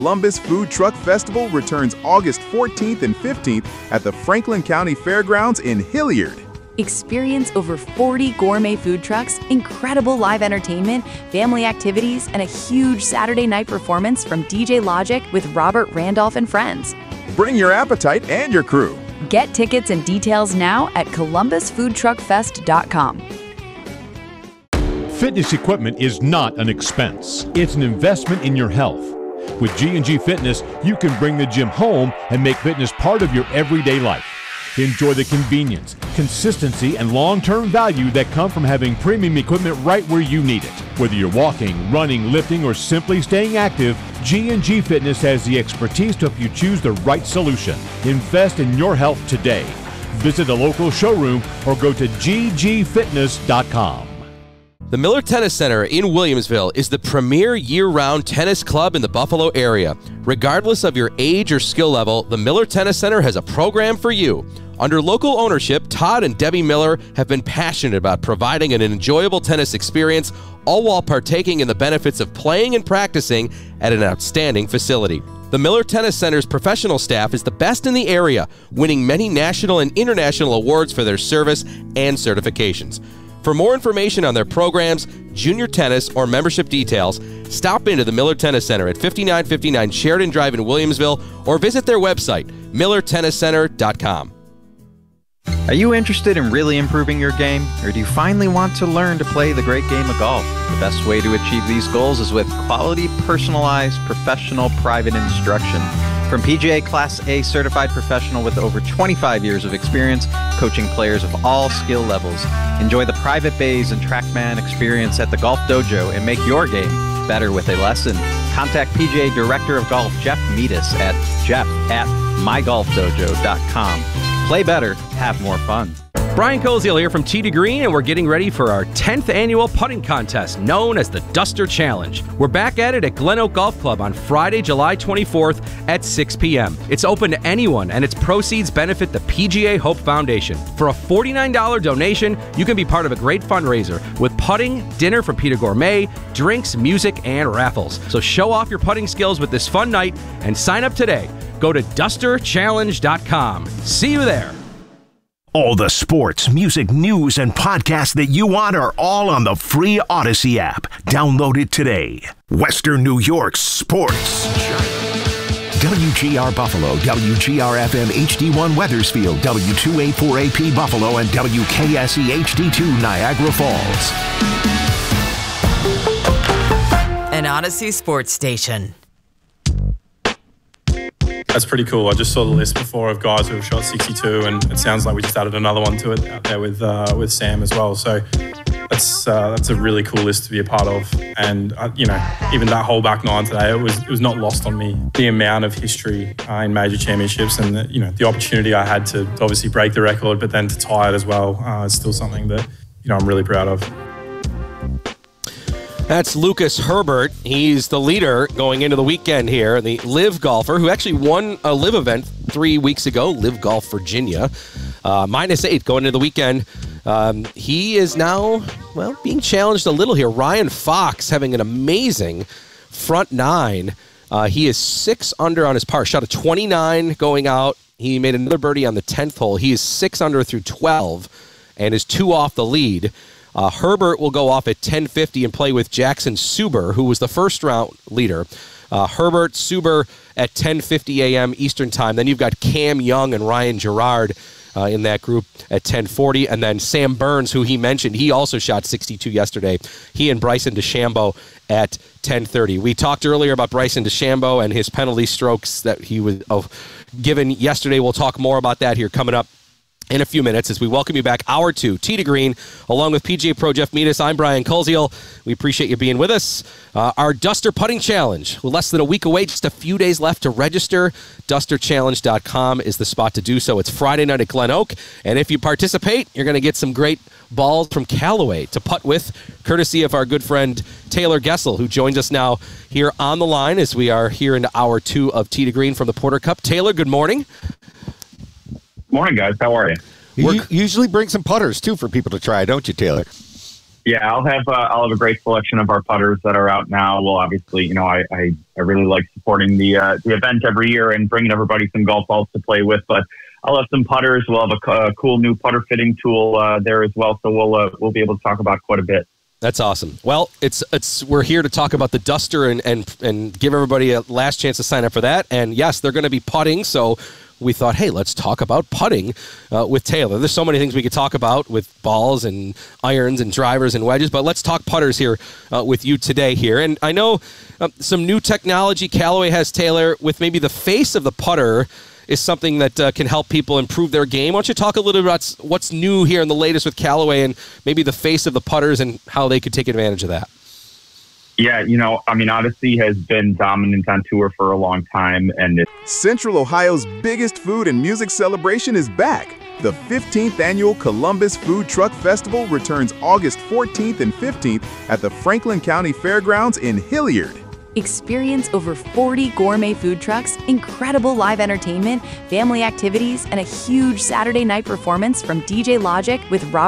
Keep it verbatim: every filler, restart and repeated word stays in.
Columbus Food Truck Festival returns August fourteenth and fifteenth at the Franklin County Fairgrounds in Hilliard. Experience over forty gourmet food trucks, incredible live entertainment, family activities, and a huge Saturday night performance from D J Logic with Robert Randolph and friends. Bring your appetite and your crew. Get tickets and details now at columbus food truck fest dot com. Fitness equipment is not an expense. It's an investment in your health. With G and G Fitness, you can bring the gym home and make fitness part of your everyday life. Enjoy the convenience, consistency, and long-term value that come from having premium equipment right where you need it. Whether you're walking, running, lifting, or simply staying active, G and G Fitness has the expertise to help you choose the right solution. Invest in your health today. Visit a local showroom or go to g g fitness dot com. The Miller Tennis Center in Williamsville is the premier year-round tennis club in the Buffalo area. Regardless of your age or skill level, the Miller Tennis Center has a program for you. Under local ownership, Todd and Debbie Miller have been passionate about providing an enjoyable tennis experience, all while partaking in the benefits of playing and practicing at an outstanding facility. The Miller Tennis Center's professional staff is the best in the area, winning many national and international awards for their service and certifications. For more information on their programs, junior tennis, or membership details, stop into the Miller Tennis Center at fifty-nine fifty-nine Sheridan Drive in Williamsville or visit their website, miller tennis center dot com. Are you interested in really improving your game, or do you finally want to learn to play the great game of golf? The best way to achieve these goals is with quality, personalized, professional, private instruction. From P G A Class A certified professional with over twenty-five years of experience coaching players of all skill levels. Enjoy the private bays and TrackMan experience at the Golf Dojo and make your game better with a lesson. Contact P G A Director of Golf Jeff Meadis at jeff at my golf dojo dot com. Play better, have more fun. Brian Koziel here from Tee to Green, and we're getting ready for our tenth annual putting contest known as the Duster Challenge. We're back at it at Glen Oak Golf Club on Friday, July twenty-fourth at six p m It's open to anyone, and its proceeds benefit the P G A Hope Foundation. For a forty-nine dollar donation, you can be part of a great fundraiser with putting, dinner from Peter Gourmet, drinks, music, and raffles. So show off your putting skills with this fun night and sign up today. Go to duster challenge dot com. See you there. All the sports, music, news, and podcasts that you want are all on the free Odyssey app. Download it today. Western New York Sports. W G R Buffalo, W G R F M H D one Wethersfield, W two eighty-four A P Buffalo, and W K S E H D two Niagara Falls. An Odyssey sports station. That's pretty cool. I just saw the list before of guys who have shot sixty-two, and it sounds like we just added another one to it out there with uh, with Sam as well. So that's uh, that's a really cool list to be a part of. And uh, you know, even that whole back nine today, it was it was not lost on me. The amount of history uh, in major championships, and the, you know, the opportunity I had to obviously break the record, but then to tie it as well, uh, is still something that, you know, I'm really proud of. That's Lucas Herbert. He's the leader going into the weekend here, the Live golfer who actually won a Live event three weeks ago, Live Golf Virginia. Uh, minus eight going into the weekend. Um, he is now, well, being challenged a little here. Ryan Fox having an amazing front nine. Uh, he is six under on his par. Shot a twenty-nine going out. He made another birdie on the tenth hole. He is six under through twelve and is two off the lead. Uh, Herbert will go off at ten fifty and play with Jackson Suber, who was the first round leader. Uh, Herbert, Suber at ten fifty a m Eastern time. Then you've got Cam Young and Ryan Gerard uh, in that group at ten forty. And then Sam Burns, who he mentioned, he also shot sixty-two yesterday. He and Bryson DeChambeau at ten thirty. We talked earlier about Bryson DeChambeau and his penalty strokes that he was oh, given yesterday. We'll talk more about that here coming up in a few minutes as we welcome you back, hour two, Tee to Green, along with P G A Pro Jeff Meadis. I'm Brian Koziel. We appreciate you being with us. Uh, our Duster Putting Challenge, with less than a week away, just a few days left to register. duster challenge dot com is the spot to do so. It's Friday night at Glen Oak, and if you participate, you're going to get some great balls from Callaway to putt with, courtesy of our good friend Taylor Gessel, who joins us now here on the line as we are here into hour two of Tee to Green from the Porter Cup. Taylor, good morning. Morning, guys. How are you? You usually bring some putters, too, for people to try, don't you, Taylor? Yeah, I'll have uh, I'll have a great selection of our putters that are out now. Well, obviously, you know, I I, I really like supporting the uh, the event every year and bringing everybody some golf balls to play with. But I'll have some putters. We'll have a, a cool new putter fitting tool uh, there as well. So we'll uh, we'll be able to talk about quite a bit. That's awesome. Well, it's it's we're here to talk about the Duster and and and give everybody a last chance to sign up for that. And yes, they're going to be putting. So we thought, hey, let's talk about putting uh, with Taylor. There's so many things we could talk about with balls and irons and drivers and wedges, but let's talk putters here uh, with you today here. And I know uh, some new technology Callaway has, Taylor, with maybe the face of the putter is something that uh, can help people improve their game. Why don't you talk a little bit about what's new here in the latest with Callaway and maybe the face of the putters and how they could take advantage of that? Yeah, you know, I mean, Odyssey has been dominant on tour for a long time. and it- Central Ohio's biggest food and music celebration is back. The fifteenth Annual Columbus Food Truck Festival returns August fourteenth and fifteenth at the Franklin County Fairgrounds in Hilliard. Experience over forty gourmet food trucks, incredible live entertainment, family activities, and a huge Saturday night performance from D J Logic with Robert